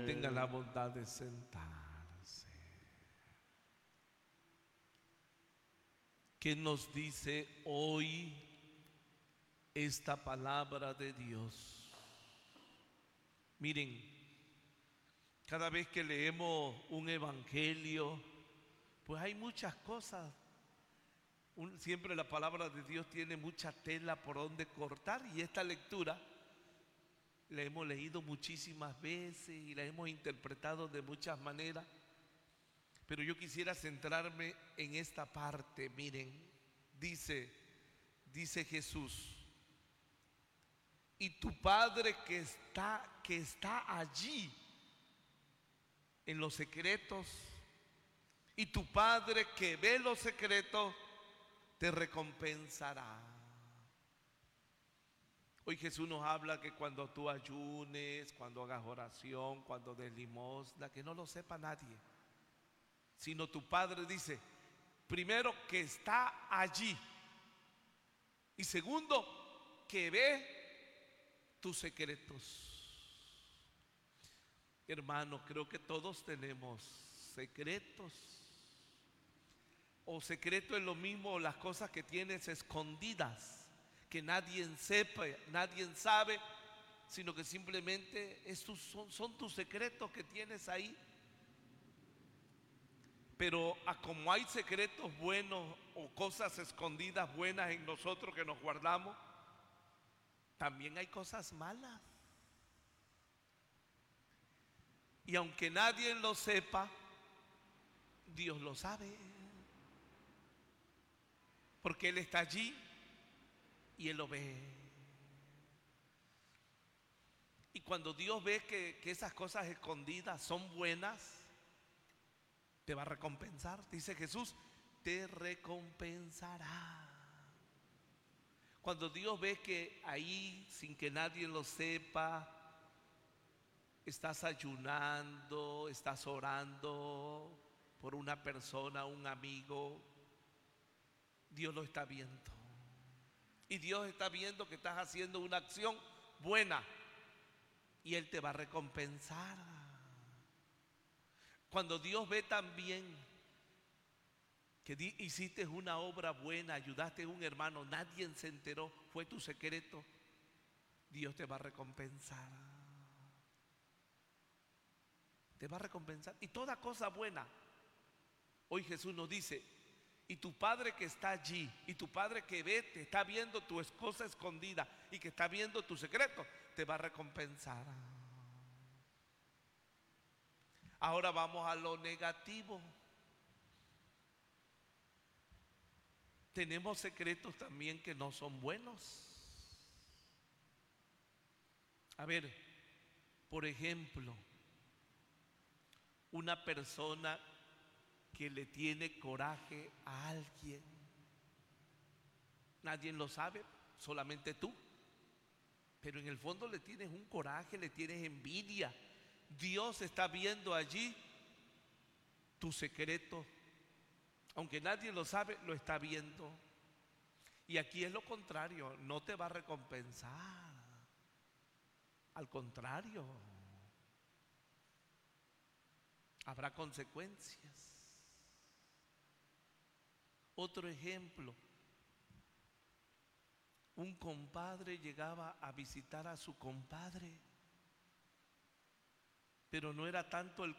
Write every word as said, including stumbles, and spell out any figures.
Tenga la bondad de sentarse. ¿Qué nos dice hoy esta palabra de Dios? Miren, cada vez que leemos un evangelio, pues hay muchas cosas. Un, siempre la palabra de Dios tiene mucha tela por donde cortar, y esta lectura la hemos leído muchísimas veces y la hemos interpretado de muchas maneras, pero yo quisiera centrarme en esta parte. Miren, dice, dice Jesús: y tu Padre que está, que está allí en los secretos, y tu Padre que ve los secretos, te recompensará. Hoy Jesús nos habla que cuando tú ayunes, cuando hagas oración, cuando des limosna, que no lo sepa nadie, sino tu Padre, dice, primero que está allí, y segundo que ve tus secretos. Hermano, creo que todos tenemos secretos. O secreto es lo mismo, las cosas que tienes escondidas, que nadie sepa, nadie sabe, sino que simplemente estos son, son tus secretos que tienes ahí. Pero a como hay secretos buenos o cosas escondidas buenas en nosotros que nos guardamos, también hay cosas malas. Y aunque nadie lo sepa, Dios lo sabe, porque Él está allí y Él lo ve. Y cuando Dios ve que, que esas cosas escondidas son buenas, te va a recompensar. Dice Jesús, te recompensará. Cuando Dios ve que ahí, sin que nadie lo sepa, estás ayunando, estás orando por una persona, un amigo, Dios lo está viendo. Y Dios está viendo que estás haciendo una acción buena, y Él te va a recompensar. Cuando Dios ve también que hiciste una obra buena, ayudaste a un hermano, nadie se enteró, fue tu secreto, Dios te va a recompensar. Te va a recompensar. Y toda cosa buena. Hoy Jesús nos dice, y tu Padre que está allí, y tu Padre que ve, te está viendo tu cosa escondida y que está viendo tu secreto, te va a recompensar. Ahora vamos a lo negativo. Tenemos secretos también que no son buenos. A ver, por ejemplo, una persona que le tiene coraje a alguien. Nadie lo sabe, solamente tú. Pero en el fondo le tienes un coraje, le tienes envidia. Dios está viendo allí tu secreto. Aunque nadie lo sabe, lo está viendo. Y aquí es lo contrario, no te va a recompensar. Al contrario, habrá consecuencias. Otro ejemplo, un compadre llegaba a visitar a su compadre, pero no era tanto el